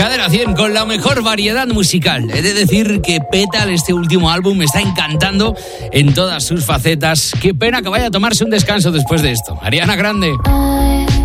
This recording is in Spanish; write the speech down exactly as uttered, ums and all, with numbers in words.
Cadena cien con la mejor variedad musical. He de decir que Petal, este último álbum, me está encantando en todas sus facetas. Qué pena que vaya a tomarse un descanso después de esto. Ariana Grande.